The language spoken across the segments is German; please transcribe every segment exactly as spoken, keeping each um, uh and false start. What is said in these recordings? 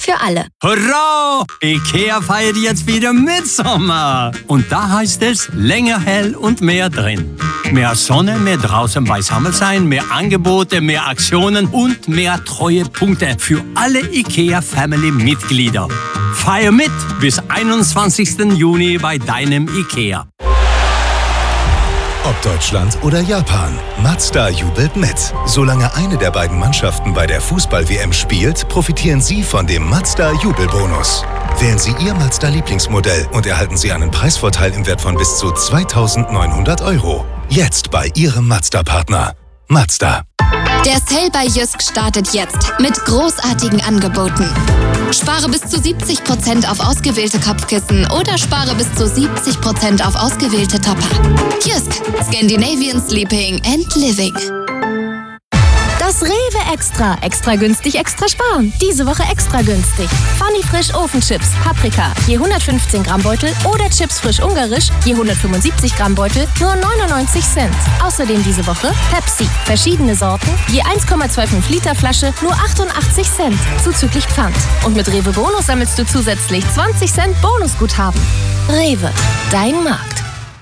für alle. Hurra! IKEA feiert jetzt wieder Mitsommer. Und da heißt es länger hell und mehr drin. Mehr Sonne, mehr draußen beisammen sein, mehr Angebote, mehr Aktionen und mehr Treuepunkte für alle IKEA-Family-Mitglieder. Feier mit bis einundzwanzigsten Juni bei deinem IKEA. Ob Deutschland oder Japan, Mazda jubelt mit. Solange eine der beiden Mannschaften bei der Fußball-W M spielt, profitieren Sie von dem Mazda-Jubelbonus. Wählen Sie Ihr Mazda-Lieblingsmodell und erhalten Sie einen Preisvorteil im Wert von bis zu zweitausendneunhundert Euro. Jetzt bei Ihrem Mazda-Partner. Mazda. Der Sale bei Jysk startet jetzt mit großartigen Angeboten. Spare bis zu siebzig Prozent auf ausgewählte Kopfkissen oder spare bis zu siebzig Prozent auf ausgewählte Topper. Jysk, Scandinavian Sleeping and Living. Das Rewe Extra. Extra günstig, extra sparen. Diese Woche extra günstig. Funny Frisch Ofenchips, Paprika, je hundertfünfzehn Gramm Beutel oder Chips frisch ungarisch, je hundertfünfundsiebzig Gramm Beutel, nur neunundneunzig Cent. Außerdem diese Woche Pepsi, verschiedene Sorten, je eins Komma fünfundzwanzig Liter Flasche, nur achtundachtzig Cent, zuzüglich Pfand. Und mit Rewe Bonus sammelst du zusätzlich zwanzig Cent Bonusguthaben. Rewe, dein Markt.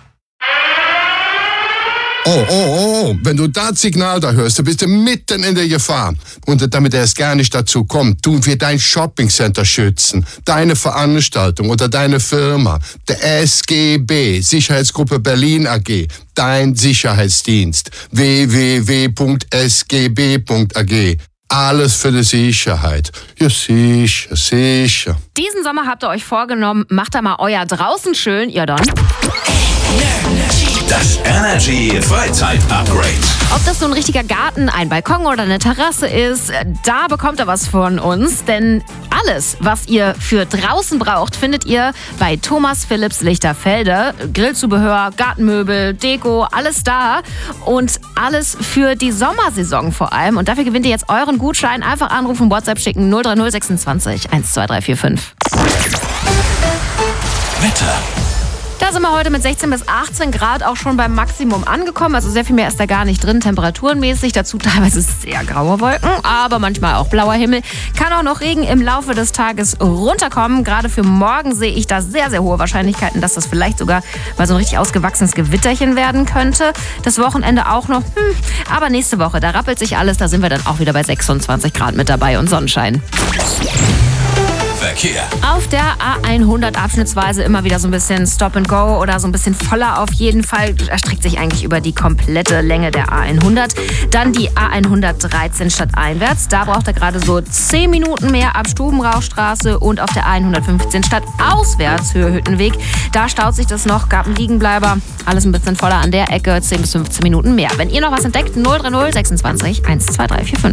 Oh, oh, oh, wenn du das Signal da hörst, dann bist du mitten in der Gefahr. Und damit es gar nicht dazu kommt, tun wir dein Shoppingcenter schützen, deine Veranstaltung oder deine Firma, der S G B, Sicherheitsgruppe Berlin A G, dein Sicherheitsdienst, w w w punkt s g b punkt a g. Alles für die Sicherheit. Ja, sicher, sicher. Diesen Sommer habt ihr euch vorgenommen, macht da mal euer draußen schön, ihr dann. Das Energy Freizeit-Upgrade. Ob das so ein richtiger Garten, ein Balkon oder eine Terrasse ist, da bekommt ihr was von uns. Denn alles, was ihr für draußen braucht, findet ihr bei Thomas Philips Lichterfelde. Grillzubehör, Gartenmöbel, Deko, alles da. Und alles für die Sommersaison vor allem. Und dafür gewinnt ihr jetzt euren Gutschein. Einfach anrufen, WhatsApp schicken null drei null sechsundzwanzig eins zwei drei vier fünf. Wetter. Da sind wir heute mit sechzehn bis achtzehn Grad auch schon beim Maximum angekommen. Also sehr viel mehr ist da gar nicht drin, temperaturenmäßig. Dazu teilweise sehr graue Wolken, aber manchmal auch blauer Himmel. Kann auch noch Regen im Laufe des Tages runterkommen. Gerade für morgen sehe ich da sehr, sehr hohe Wahrscheinlichkeiten, dass das vielleicht sogar mal so ein richtig ausgewachsenes Gewitterchen werden könnte. Das Wochenende auch noch. Hm. Aber nächste Woche, da rappelt sich alles. Da sind wir dann auch wieder bei sechsundzwanzig Grad mit dabei und Sonnenschein. Verkehr. Auf der A hundert abschnittsweise immer wieder so ein bisschen Stop and Go oder so ein bisschen voller auf jeden Fall. Erstreckt sich eigentlich über die komplette Länge der A hundert. Dann die A hundertdreizehn stadteinwärts. Da braucht er gerade so zehn Minuten mehr ab Stubenrauchstraße und auf der A hundertfünfzehn stadtauswärts Höhe Hüttenweg. Da staut sich das noch, gab einen Liegenbleiber. Alles ein bisschen voller an der Ecke, zehn bis fünfzehn Minuten mehr. Wenn ihr noch was entdeckt, null drei null sechsundzwanzig eins zwei drei vier fünf.